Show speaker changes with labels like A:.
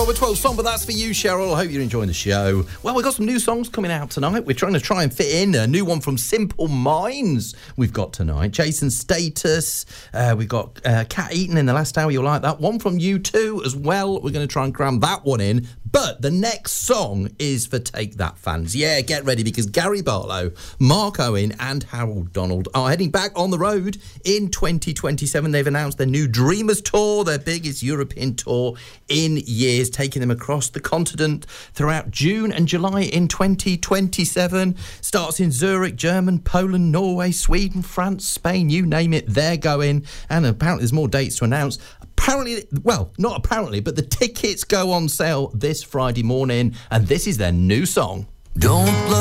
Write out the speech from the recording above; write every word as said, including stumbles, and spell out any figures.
A: Over twelve song, but that's for you, Cheryl. I hope you're enjoying the show. Well, we've got some new songs coming out tonight. We're trying to try and fit in a new one from Simple Minds. We've got tonight Jason Status. Uh, we've got uh, Cat Eaton in the last hour. You'll like that one from U two as well. We're going to try and cram that one in. But the next song is for Take That fans. Yeah, get ready, because Gary Barlow, Mark Owen and Harold Donald are heading back on the road in twenty twenty-seven. They've announced their new Dreamers Tour, their biggest European tour in years, taking them across the continent throughout June and July in twenty twenty-seven. Starts in Zurich, Germany, Poland, Norway, Sweden, France, Spain, you name it, they're going. And apparently there's more dates to announce. Apparently, well, not apparently, but the tickets go on sale this Friday morning, and this is their new song.
B: Don't